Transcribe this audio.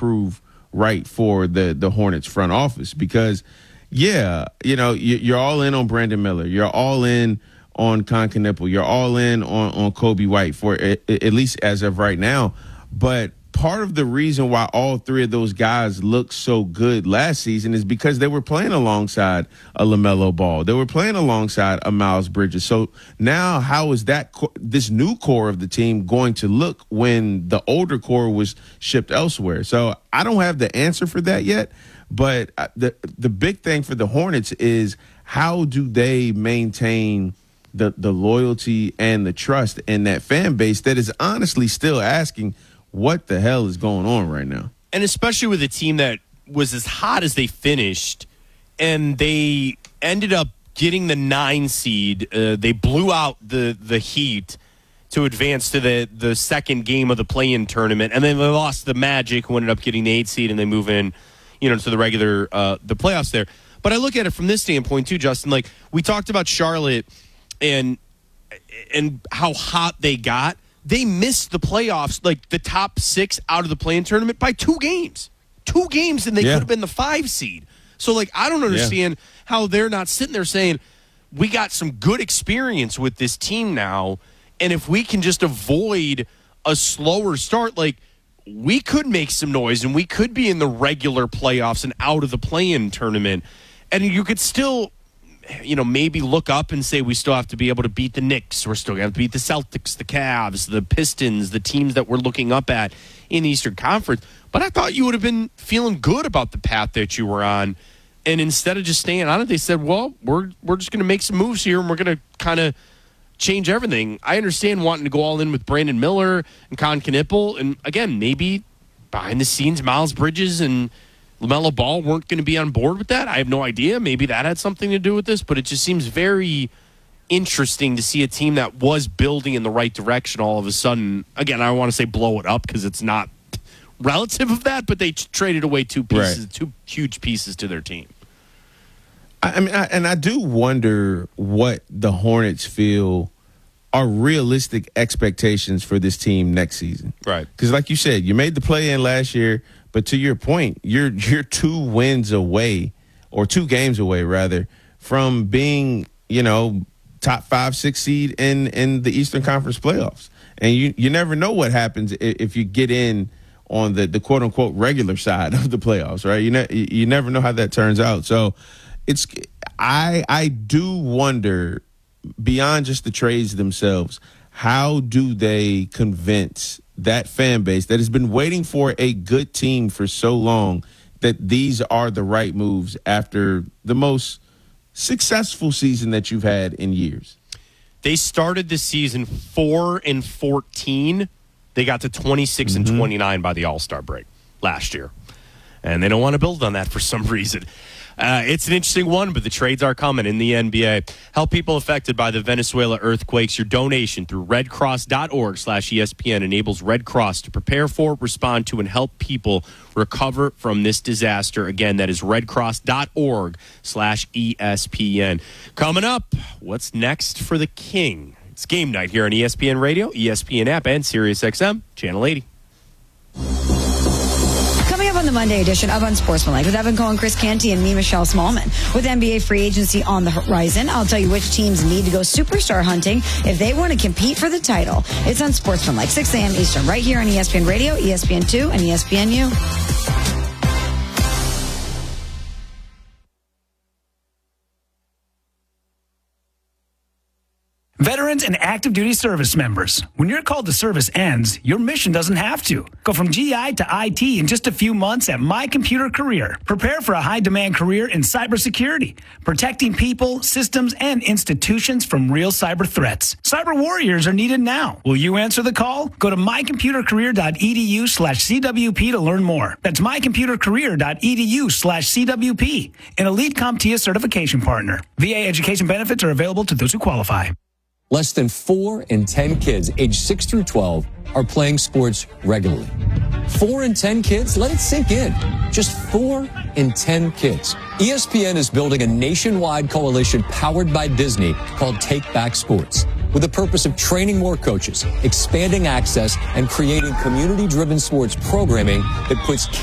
prove right for the Hornets front office because, you're all in on Brandon Miller. You're all in on Con Knippel. You're all in on Kobe White for at least as of right now. But part of the reason why all three of those guys looked so good last season is because they were playing alongside a LaMelo Ball. They were playing alongside a Miles Bridges. So now how is this new core of the team going to look when the older core was shipped elsewhere? So I don't have the answer for that yet. But the big thing for the Hornets is how do they maintain the loyalty and the trust in that fan base that is honestly still asking what the hell is going on right now? And especially with a team that was as hot as they finished, and they ended up getting the 9 seed. They blew out the Heat to advance to the second game of the play-in tournament, and then they lost the Magic, who ended up getting the 8 seed, and they move in, to the regular the playoffs there. But I look at it from this standpoint too, Justin. Like we talked about Charlotte and how hot they got. They missed the playoffs, like the top 6 out of the play-in tournament by 2 games. 2 games, and they could have been the 5 seed. So, like, I don't understand how they're not sitting there saying, we got some good experience with this team now, and if we can just avoid a slower start, like, we could make some noise, and we could be in the regular playoffs and out of the play-in tournament. And you could still, maybe look up and say we still have to be able to beat the Knicks. We're still going to have to beat the Celtics, the Cavs, the Pistons, the teams that we're looking up at in the Eastern Conference. But I thought you would have been feeling good about the path that you were on. And instead of just staying on it, they said, well, we're just going to make some moves here, and we're going to kind of change everything. I understand wanting to go all in with Brandon Miller and Con Knippel. And, again, maybe behind the scenes, Miles Bridges and LaMelo Ball weren't going to be on board with that. I have no idea. Maybe that had something to do with this, but it just seems very interesting to see a team that was building in the right direction all of a sudden. Again, I don't want to say blow it up because it's not relative of that, but they traded away 2 pieces, 2 huge pieces to their team. I do wonder what the Hornets feel are realistic expectations for this team next season. Right. Because like you said, you made the play-in last year, but to your point, you're 2 wins away, or 2 games away, rather, from being, top 5, 6 seed in the Eastern Conference playoffs. And you never know what happens if you get in on the quote-unquote regular side of the playoffs, right? You never know how that turns out. So I do wonder, beyond just the trades themselves, how do they convince that fan base that has been waiting for a good team for so long that these are the right moves after the most successful season that you've had in years? They started the season 4-14. They got to 26 and 29 by the All-Star break last year. And they don't want to build on that for some reason. It's an interesting one, but the trades are coming in the NBA. Help people affected by the Venezuela earthquakes. Your donation through redcross.org/ESPN enables Red Cross to prepare for, respond to, and help people recover from this disaster. Again, that is redcross.org/ESPN. Coming up, what's next for the King? It's game night here on ESPN Radio, ESPN app, and SiriusXM, Channel 80. Coming up on the Monday edition of Unsportsmanlike with Evan Cohen, Chris Canty, and me, Michelle Smallman. With NBA free agency on the horizon, I'll tell you which teams need to go superstar hunting if they want to compete for the title. It's Unsportsmanlike, 6 a.m. Eastern, right here on ESPN Radio, ESPN2, and ESPNU. Veterans and active duty service members, when your call to service ends, your mission doesn't have to. Go from GI to IT in just a few months at My Computer Career. Prepare for a high-demand career in cybersecurity, protecting people, systems, and institutions from real cyber threats. Cyber warriors are needed now. Will you answer the call? Go to mycomputercareer.edu/CWP to learn more. That's mycomputercareer.edu/CWP, an elite CompTIA certification partner. VA education benefits are available to those who qualify. Less than 4 in 10 kids aged 6 through 12 are playing sports regularly. 4 in 10 kids? Let it sink in. Just 4 in 10 kids. ESPN is building a nationwide coalition powered by Disney called Take Back Sports, with the purpose of training more coaches, expanding access, and creating community-driven sports programming that puts